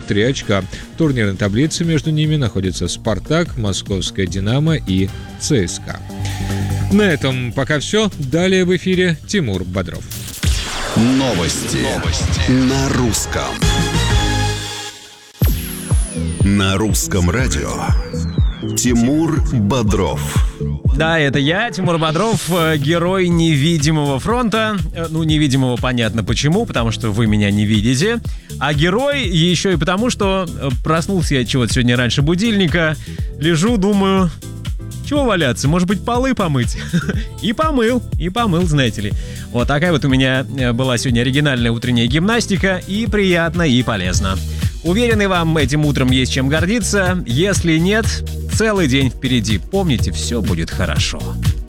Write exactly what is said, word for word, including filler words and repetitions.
три очка. В турнирной таблице между ними находятся «Спартак», «Московская Динамо» и «ЦСКА». На этом пока все. Далее в эфире Тимур Бодров. Новости. Новости. На русском. На русском радио. Тимур Бодров. Да, это я, Тимур Бодров, герой невидимого фронта. Ну, невидимого понятно почему, потому что вы меня не видите. А герой еще и потому, что проснулся я чего-то сегодня раньше будильника. Лежу, думаю, чего валяться, может быть, полы помыть? И помыл, и помыл, знаете ли. Вот такая вот у меня была сегодня оригинальная утренняя гимнастика. И приятно, и полезно. Уверены, вам этим утром есть чем гордиться. Если нет, целый день впереди. Помните, все будет хорошо.